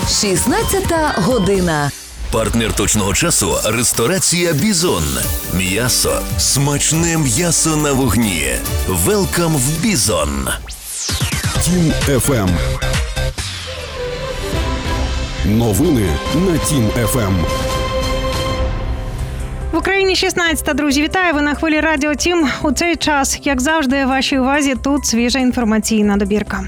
16 година. Партнер точного часу – ресторація «Бізон». М'ясо. Смачне м'ясо на вогні. Велкам в «Бізон». Тім FM. Новини на Тім FM. В Україні 16, друзі, вітаю! Ви на хвилі Радіо Тім. У цей час, як завжди, вашій увазі тут свіжа інформаційна добірка.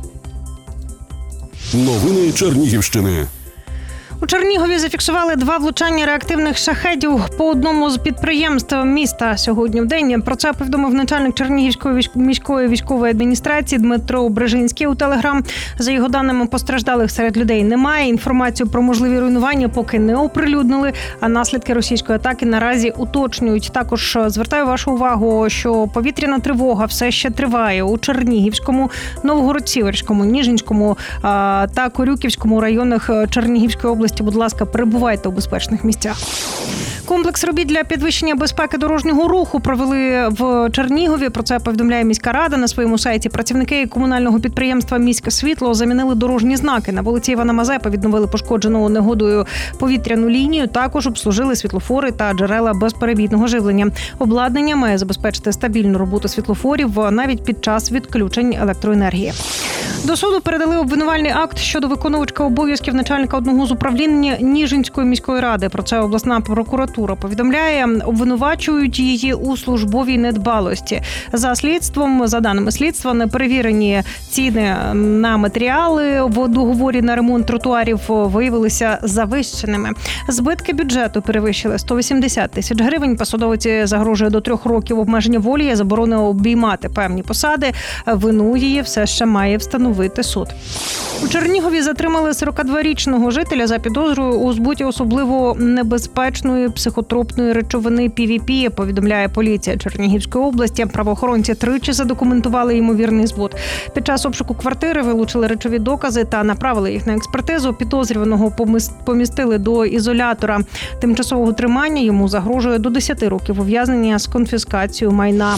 Новини Чернігівщини. У Чернігові зафіксували 2 влучання реактивних шахедів по одному з підприємств міста сьогодні в день. Про це повідомив начальник Чернігівської міської військової адміністрації Дмитро Брижинський у Телеграм. За його даними, постраждалих серед людей немає. Інформацію про можливі руйнування поки не оприлюднили, а наслідки російської атаки наразі уточнюють. Також звертаю вашу увагу, що повітряна тривога все ще триває у Чернігівському, Новгород-Сіверському, Ніжинському та Корюківському районах Чернігівської області. Будь ласка, перебувайте у безпечних місцях. Комплекс робіт для підвищення безпеки дорожнього руху провели в Чернігові. Про це повідомляє міська рада на своєму сайті. Працівники комунального підприємства «Міськсвітло» замінили дорожні знаки. На вулиці Івана Мазепи відновили пошкоджену негодою повітряну лінію. Також обслужили світлофори та джерела безперебійного живлення. Обладнання має забезпечити стабільну роботу світлофорів навіть під час відключень електроенергії. До суду передали обвинувальний акт щодо виконувачки обов'язків начальника одного з управління Ніжинської міської ради. Про це обласна прокуратура повідомляє. Обвинувачують її у службовій недбалості. За даними слідства, неперевірені ціни на матеріали в договорі на ремонт тротуарів виявилися завищеними. Збитки бюджету перевищили 180 тисяч гривень. Посадовиці загрожує до 3 років обмеження волі, заборонено обіймати певні посади. Вину її все ще має встановити суд. У Чернігові затримали 42-річного жителя за підозрою у збуті особливо небезпечної психотропної речовини PVP, повідомляє поліція Чернігівської області. Правоохоронці тричі задокументували ймовірний збут. Під час обшуку квартири вилучили речові докази та направили їх на експертизу. Підозрюваного помістили до ізолятора тимчасового тримання. Йому загрожує до 10 років ув'язнення з конфіскацією майна.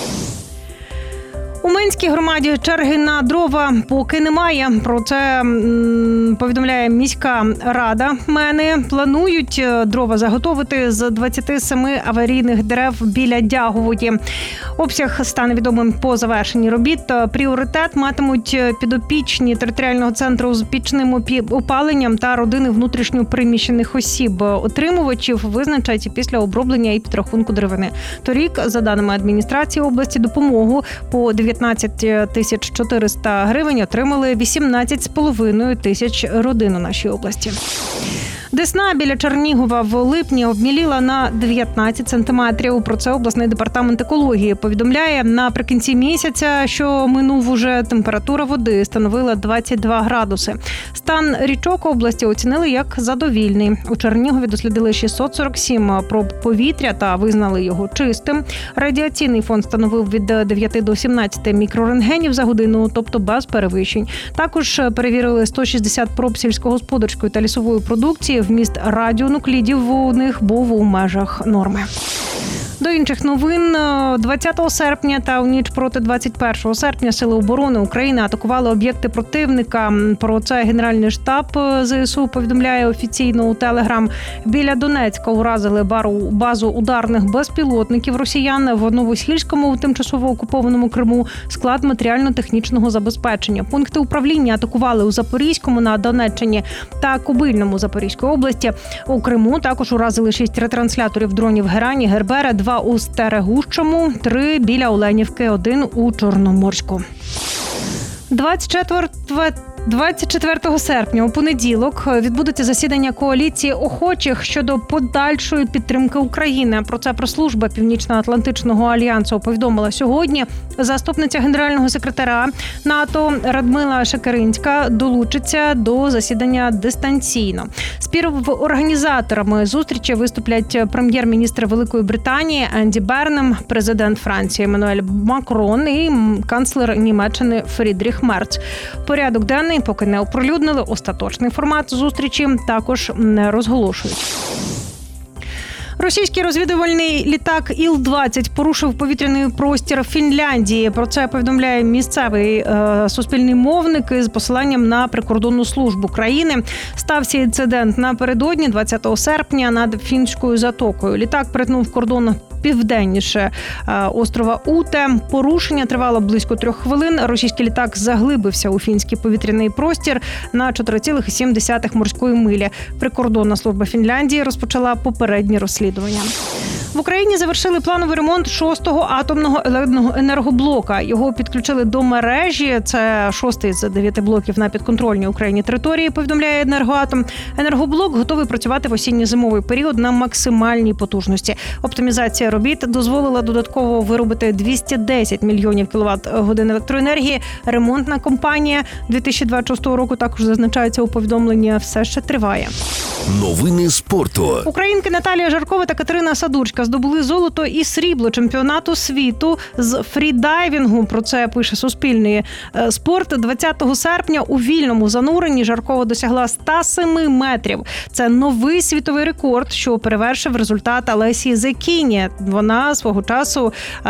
У Менській громаді черги на дрова поки немає. Про це повідомляє міська рада. Мени планують дрова заготовити з 27 аварійних дерев біля Дягової. Обсяг стане відомим по завершенні робіт. Пріоритет матимуть підопічні територіального центру з пічним опаленням та родини внутрішньо переміщених осіб. Отримувачів визначать після оброблення і підрахунку деревини. Торік, за даними адміністрації області, допомогу по 19 400 гривень отримали 18,5 тисяч родин у нашій області. Десна біля Чернігова в липні обміліла на 19 сантиметрів. Про це обласний департамент екології повідомляє. Наприкінці місяця, що минув уже, температура води становила 22 градуси. Стан річок області оцінили як задовільний. У Чернігові дослідили 647 проб повітря та визнали його чистим. Радіаційний фон становив від 9 до 17 мікрорентгенів за годину, тобто без перевищень. Також перевірили 160 проб сільськогосподарської та лісової продукції. Вміст радіонуклідів у них був у межах норми. До інших новин. 20 серпня та у ніч проти 21 серпня Сили оборони України атакували об'єкти противника. Про це Генеральний штаб ЗСУ повідомляє офіційно у Телеграм. Біля Донецька уразили базу ударних безпілотників росіян в Новосільському, тимчасово окупованому Криму, склад матеріально-технічного забезпечення. Пункти управління атакували у Запорізькому, на Донеччині та Кобильному Запорізької області. У Криму також уразили 6 ретрансляторів дронів Герані, Гербера, 2 у Стерегущому, 3 біля Оленівки, 1 у Чорноморську. 24 серпня у понеділок відбудеться засідання коаліції охочих щодо подальшої підтримки України. Про це прес-служба Північно-Атлантичного альянсу повідомила сьогодні. Заступниця генерального секретаря НАТО Радмила Шекеринська долучиться до засідання дистанційно. Співорганізаторами зустрічі виступлять прем'єр-міністр Великої Британії Енді Бернем, президент Франції Еммануель Макрон і канцлер Німеччини Фрідріх Мерц. Порядок денний поки не оприлюднили, остаточний формат зустрічі також не розголошують. Російський розвідувальний літак Іл-20 порушив повітряний простір Фінляндії. Про це повідомляє місцевий суспільний мовник із посиланням на прикордонну службу країни. Стався інцидент напередодні, 20 серпня, над Фінською затокою. Літак перетнув кордон південніше острова Уте. Порушення тривало близько 3 хвилин. Російський літак заглибився у фінський повітряний простір на 4,7 морської милі. Прикордонна служба Фінляндії розпочала попереднє розслідування. В Україні завершили плановий ремонт 6-го атомного енергоблока. Його підключили до мережі. Це 6-й з 9 блоків на підконтрольній Україні території, повідомляє «Енергоатом». Енергоблок готовий працювати в осінньо-зимовий період на максимальній потужності. Оптимізація робіт дозволила додатково виробити 210 мільйонів кіловат-годин електроенергії. Ремонтна кампанія 2026 року, також зазначається у повідомленні, все ще триває. Новини спорту. Українки Наталія Жаркова та Катерина Садурська здобули золото і срібло чемпіонату світу з фрідайвінгу. Про це пише Суспільний. Спорт 20 серпня у вільному зануренні Жаркова досягла 107 метрів. Це новий світовий рекорд, що перевершив результат Алесі Зекіні. Вона свого часу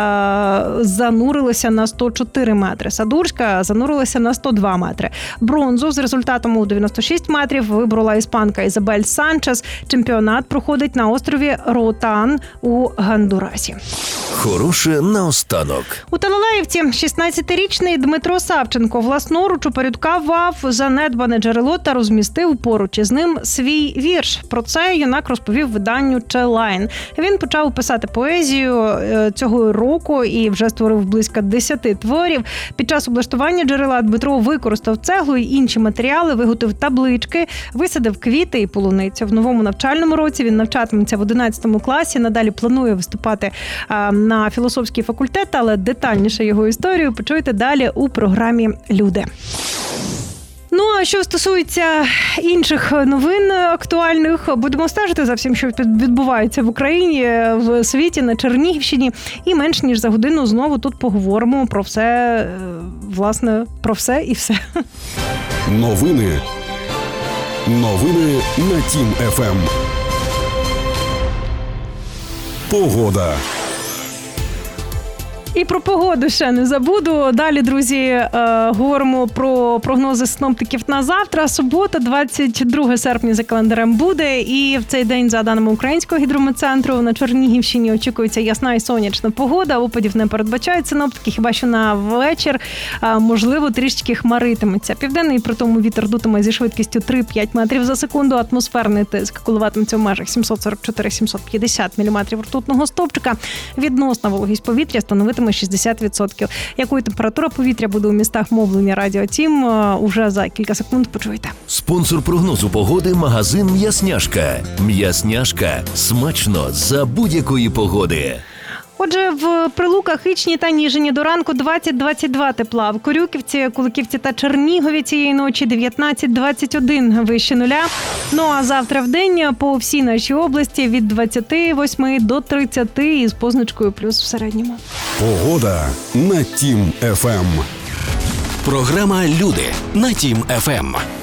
занурилася на 104 метри. Садурська занурилася на 102 метри. Бронзу з результатом у 96 метрів виборола іспанка Ізабель Санчес. Чемпіонат проходить на острові Ротан у Гондурасі. Хороше наостанок. У Талалаївці 16-річний Дмитро Савченко власноруч упорядкував занедбане джерело та розмістив поруч із ним свій вірш. Про це юнак розповів виданню «Челайн». Він почав писати поезію цього року і вже створив близько 10 творів. Під час облаштування джерела Дмитро використав цеглу і інші матеріали, виготовив таблички, висадив квіти і полуницю. В новому навчальному році він навчатиметься в 11 класі, надалі планує виступати на філософський факультет, але детальніше його історію почуєте далі у програмі «Люди». Ну, а що стосується інших новин актуальних, будемо стежити за всім, що відбувається в Україні, в світі, на Чернігівщині. І менш ніж за годину знову тут поговоримо про все, власне, про все і все. Новини на Тім ФМ. Погода. І про погоду ще не забуду. Далі, друзі, говоримо про прогнози синоптиків на завтра. Субота, 22 серпня за календарем буде. І в цей день, за даними Українського гідрометцентру, на Чернігівщині очікується ясна і сонячна погода. Опадів не передбачають синоптики, хіба що на вечір, можливо, трішечки хмаритиметься. Південний, при тому, вітер дутиме зі швидкістю 3-5 метрів за секунду. Атмосферний тиск коливатиметься в межах 744-750 міліметрів ртутного стовпчика. Відносна вологість повітря становитиме 60%. Якою температура повітря буде у містах, мовлення Радіо Тім, уже за кілька секунд почуєте. Спонсор прогнозу погоди – магазин «М'ясняшка». «М'ясняшка» – смачно за будь-якої погоди. Отже, в Прилуках, Ічні та Ніжині до ранку 20-22 тепла. В Корюківці, Куликівці та Чернігові цієї ночі 19-21 вище нуля. Ну а завтра в день по всій нашій області від 28 до 30 із позначкою плюс в середньому. Погода на Тім ФМ. Програма «Люди» на Тім ФМ.